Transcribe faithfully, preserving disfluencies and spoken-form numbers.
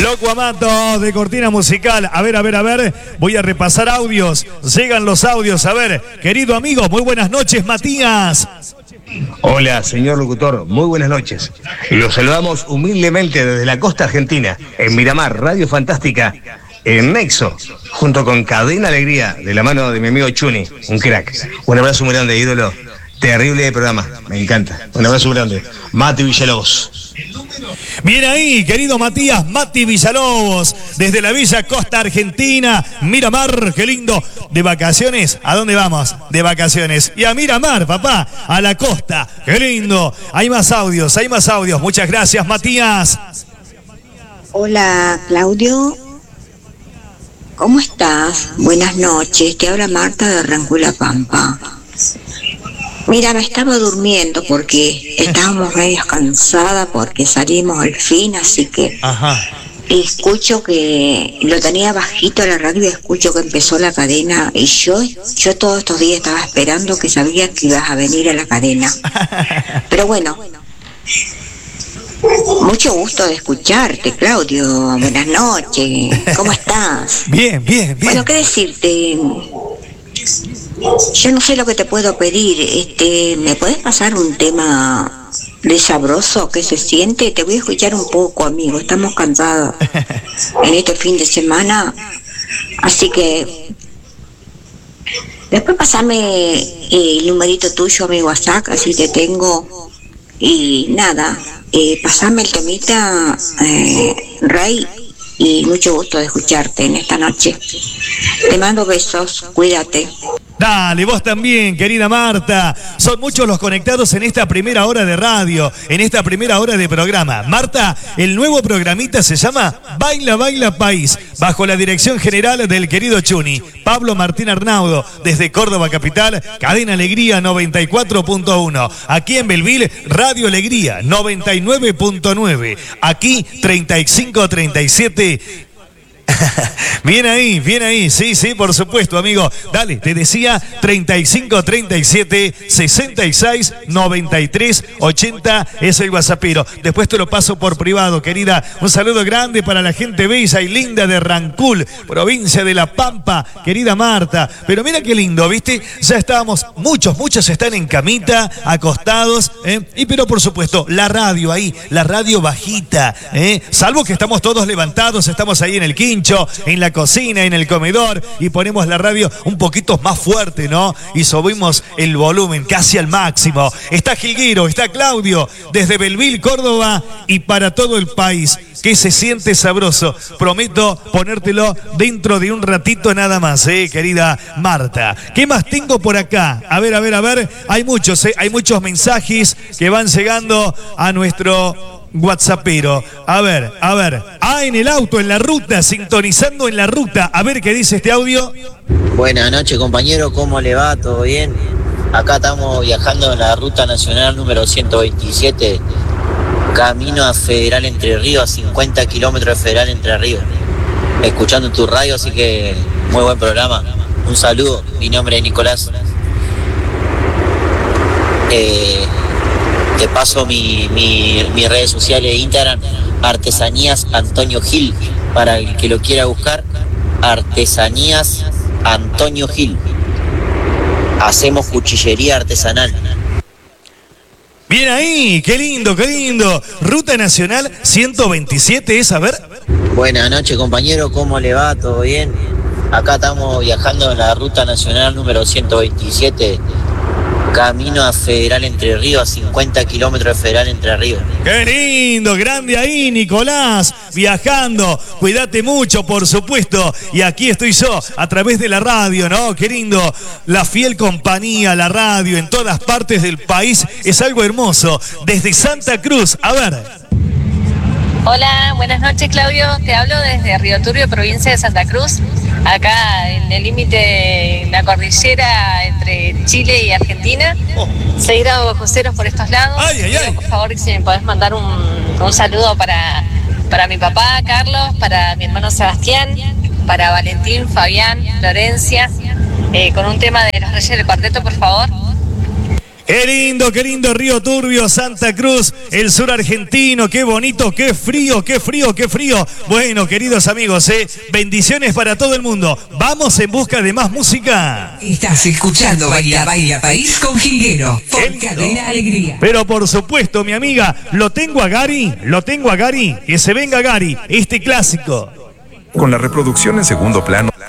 Loco Amato de Cortina Musical. A ver, a ver, a ver. Voy a repasar audios. Llegan los audios. A ver, querido amigo, muy buenas noches, Matías. Hola, señor locutor, muy buenas noches. Los saludamos humildemente desde la costa argentina, en Miramar, Radio Fantástica, en Nexo, junto con Cadena Alegría, de la mano de mi amigo Chuni, un crack. Un abrazo muy grande, ídolo. Terrible de programa, me encanta. Un abrazo muy grande. Mati Villalobos. Bien ahí, querido Matías, Mati Villalobos, desde la Villa Costa Argentina, Miramar, qué lindo. ¿De vacaciones? ¿A dónde vamos? De vacaciones. Y a Miramar, papá, a la costa, qué lindo. Hay más audios, hay más audios. Muchas gracias, Matías. Hola, Claudio. ¿Cómo estás? Buenas noches, te habla Marta de Rancula Pampa. Mira, me estaba durmiendo porque estábamos medio cansada porque salimos al fin, así que Ajá. escucho que lo tenía bajito la radio, escucho que empezó la cadena y yo, yo todos estos días estaba esperando que sabía que ibas a venir a la cadena. Pero bueno, mucho gusto de escucharte, Claudio. Buenas noches. ¿Cómo estás? Bien, bien, bien. Bueno, ¿qué decirte? Yo no sé lo que te puedo pedir. Este, ¿me puedes pasar un tema de sabroso que se siente? Te voy a escuchar un poco, amigo. Estamos cansados en este fin de semana. Así que después pasame el numerito tuyo a mi WhatsApp, así te tengo. Y nada, eh, pasame el temita, eh, Rey. Y mucho gusto de escucharte en esta noche. Te mando besos, cuídate. Dale, vos también, querida Marta. Son muchos los conectados en esta primera hora de radio, en esta primera hora de programa. Marta, el nuevo programita se llama Baila, Baila País, bajo la dirección general del querido Chuni, Pablo Martín Arnaudo, desde Córdoba Capital, Cadena Alegría noventa y cuatro punto uno. Aquí en Belville, Radio Alegría noventa y nueve punto nueve. Aquí, treinta y cinco treinta y siete. Bien ahí, bien ahí, sí, sí, por supuesto, amigo. Dale, te decía treinta y cinco treinta y siete sesenta y seis noventa y tres ochenta es el WhatsAppero. Después te lo paso por privado, querida. Un saludo grande para la gente bella y linda de Rancul, provincia de La Pampa, querida Marta. Pero mira qué lindo, ¿viste? Ya estábamos, muchos, muchos están en camita, acostados, ¿eh? Y pero por supuesto, la radio ahí, la radio bajita, ¿eh? Salvo que estamos todos levantados, estamos ahí en el quincho, en la cocina, en el comedor, y ponemos la radio un poquito más fuerte, ¿no? Y subimos el volumen casi al máximo. Está Gilguero, está Claudio, desde Belville, Córdoba, y para todo el país. Que se siente sabroso. Prometo ponértelo dentro de un ratito nada más, ¿eh, querida Marta? ¿Qué más tengo por acá? A ver, a ver, a ver. Hay muchos, ¿eh? Hay muchos mensajes que van llegando a nuestro WhatsAppero. A ver, a ver. Ah, en el auto, en la ruta, sintonizando en la ruta. A ver qué dice este audio. Buenas noches, compañero. ¿Cómo le va? ¿Todo bien? Acá estamos viajando en la ruta nacional número ciento veintisiete, camino a Federal Entre Ríos, a cincuenta kilómetros de Federal Entre Ríos. Escuchando tu radio, así que muy buen programa. Un saludo. Mi nombre es Nicolás. Eh... Te paso mi, mi, mis redes sociales de Instagram, Artesanías Antonio Gil, para el que lo quiera buscar, Artesanías Antonio Gil. Hacemos cuchillería artesanal. Bien ahí, qué lindo, qué lindo. Ruta Nacional ciento veintisiete es, a ver. Buenas noches, compañero, ¿cómo le va? ¿Todo bien? Acá estamos viajando en la Ruta Nacional número ciento veintisiete, camino a Federal Entre Ríos, a cincuenta kilómetros de Federal Entre Ríos. ¡Qué lindo! Grande ahí, Nicolás, viajando. Cuídate mucho, por supuesto. Y aquí estoy yo, a través de la radio, ¿no? Qué lindo. La fiel compañía, la radio, en todas partes del país. Es algo hermoso. Desde Santa Cruz, a ver. Hola, buenas noches, Claudio. Te hablo desde Río Turbio, provincia de Santa Cruz. Acá en el límite, en la cordillera entre Chile y Argentina. Oh. seis grados bajo cero por estos lados. Ay, ay, ay. Por favor, si me podés mandar un, un saludo para, para mi papá, Carlos, para mi hermano Sebastián, para Valentín, Fabián, Florencia, eh, con un tema de Los Reyes del Cuarteto, por favor. Qué lindo, qué lindo Río Turbio, Santa Cruz, el sur argentino, qué bonito, qué frío, qué frío, qué frío. Bueno, queridos amigos, ¿eh? bendiciones para todo el mundo. Vamos en busca de más música. Estás escuchando Baila Baila País con Jilguero, por Cadena Alegría. Pero por supuesto, mi amiga, lo tengo a Gary, lo tengo a Gary, que se venga Gary, este clásico. Con la reproducción en segundo plano.